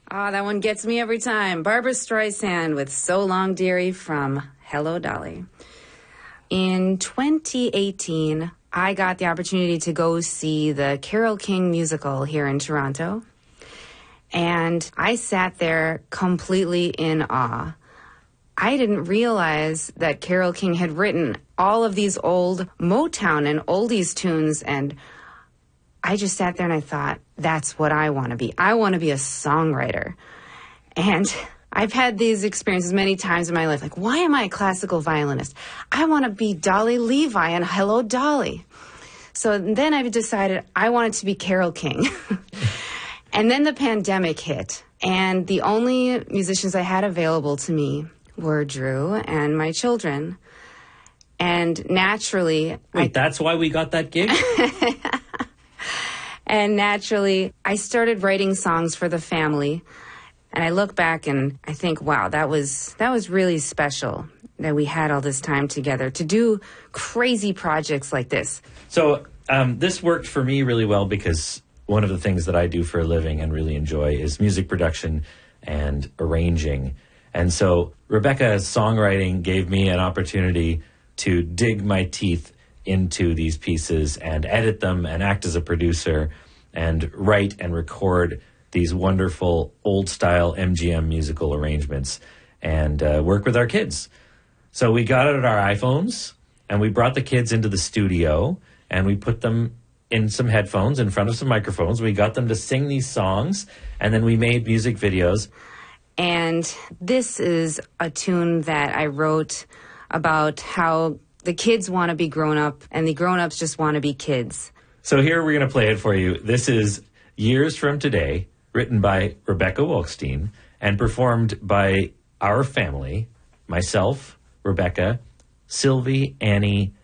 Ah, that one gets me every time. Barbra Streisand with So Long Dearie from Hello Dolly. In 2018, I got the opportunity to go see the Carole King musical here in Toronto. And I sat there completely in awe. I didn't realize that Carole King had written all of these old Motown and oldies tunes, and I just sat there and I thought, that's what I want to be. I want to be a songwriter. And I've had these experiences many times in my life. Like, why am I a classical violinist? I want to be Dolly Levi and Hello Dolly. So then I decided I wanted to be Carole King. And then the pandemic hit. And the only musicians I had available to me were Drew and my children. And naturally... Wait, that's why we got that gig? And naturally, I started writing songs for the family. And I look back and I think, wow, that was really special that we had all this time together to do crazy projects like this. So this worked for me really well because one of the things that I do for a living and really enjoy is music production and arranging. And so Rebecca's songwriting gave me an opportunity to dig my teeth into these pieces and edit them and act as a producer and write and record these wonderful old-style MGM musical arrangements and work with our kids. So we got out our iPhones and we brought the kids into the studio and we put them in some headphones in front of some microphones. We got them to sing these songs and then we made music videos. And this is a tune that I wrote about how the kids want to be grown up and the grown-ups just want to be kids. So here we're going to play it for you. This is Years from Today, written by Rebecca Wolkstein and performed by our family, myself, Rebecca, Sylvie, Annie,